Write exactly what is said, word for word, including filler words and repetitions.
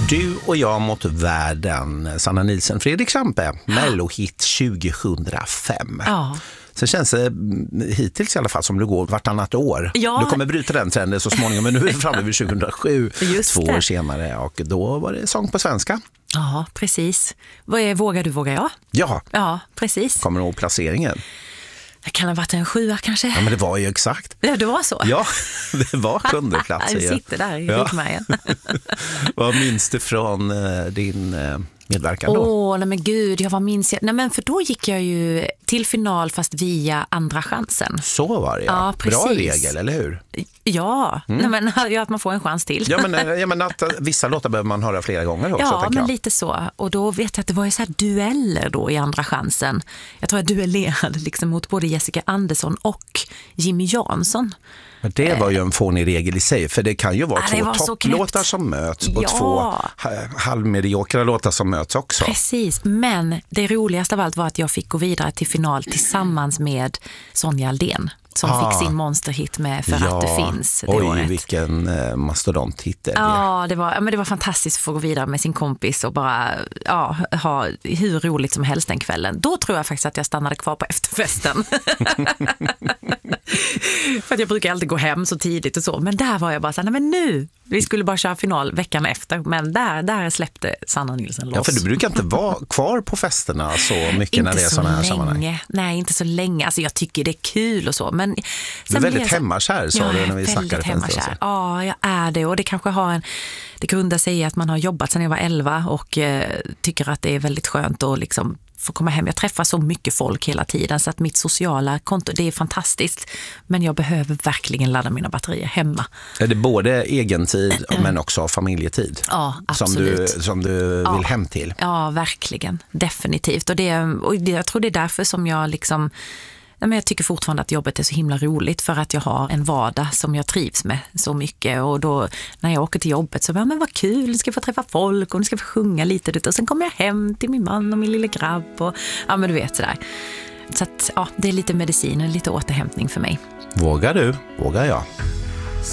Du och jag mot världen. Sanna Nielsen, Fredrik Krampe, Mellohit tjugohundrafem. Ja. Sen känns det hittills i alla fall som det går vartannat år. Ja. Du kommer bryta den trenden så småningom, men nu är vi framme vid tjugohundrasju, Just två det. år senare, och då var det sång på svenska. Ja, precis. Vad är Vågar du, vågar jag? Ja, Ja, precis. kommer du ihåg placeringen? Det kan ha varit en sjua kanske. Ja, men det var ju exakt. Ja, det var så. Ja, det var sjunde plats. Du sitter där i Ja. ryggmärgen. Vad minns du från eh, din eh, medverkan då? Åh, nej men gud, jag var minns jag. Nej men för då gick jag ju till final fast via andra chansen. Så var det, ja. Ja, precis. Bra regel, eller hur? Ja, Mm. nej men ja, att man får en chans till. Ja, men, eh, ja, men att eh, vissa låtar behöver man höra flera gånger också, Ja, tänker men jag. lite så. Och då vet jag att det var ju så här dueller då i andra chansen. Jag tror jag duellerade liksom mot både Jessica Andersson och Jimmy Jansson. Men det var ju en fånig regel i sig, för det kan ju vara Ja, det var två så topplåtar knäppt. som möts och Ja. två ha- halvmediokra låtar som möts också. Precis, men det roligaste av allt var att jag fick gå vidare till final tillsammans med Sonja Aldén som Ah. fick sin monsterhit med För att du finns det oj, året. vilken eh, mastodonthit. Ja, det var, ja, men det var fantastiskt att få gå vidare med sin kompis och bara ja, ha hur roligt som helst den kvällen. Då tror jag faktiskt att jag stannade kvar på efterfesten. För att jag brukar alltid gå hem så tidigt och så. Men där var jag bara så här, nej men nu, vi skulle bara köra final veckan efter. Men där, där släppte Sanna Nielsen loss. Ja, för du brukar inte vara kvar på festerna så mycket när det är sådana här sammanhang. Nej, inte så länge. Alltså jag tycker det är kul och så. Men Du är väldigt blir jag så- hemmakär, sa Ja, du jag när vi är snackade väldigt för en stund hemmakär. sedan. Ja, jag är det. Och det kanske har en... Det grundar sig i att man har jobbat sedan jag var elva och eh, tycker att det är väldigt skönt att liksom få komma hem. Jag träffar så mycket folk hela tiden så att mitt sociala konto, det är fantastiskt. Men jag behöver verkligen ladda mina batterier hemma. Är det både egentid men också familjetid? Ja, Som du, absolut. som du Ja. vill hem till? Ja, verkligen. Definitivt. Och, det, och det, jag tror det är därför som jag liksom... Men jag tycker fortfarande att jobbet är så himla roligt för att jag har en vardag som jag trivs med så mycket. Och då när jag åker till jobbet så ja, men vad kul, nu ska jag få träffa folk och nu ska jag få sjunga lite. Och sen kommer jag hem till min man och min lilla grabb. Och, ja, men du vet sådär. Så att, ja, det är lite medicin, lite återhämtning för mig. Vågar du, vågar jag.